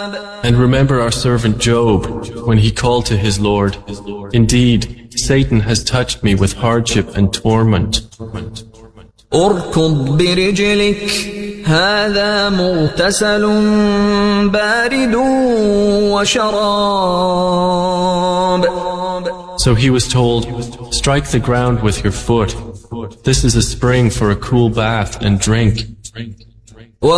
And remember our servant Job, when he called to his Lord, indeed, Satan has touched me with hardship and torment. اركض برجلك هذا مغتسل بارد وشراب. So he was told, strike the ground with your foot. This is a spring for a cool bath and drink.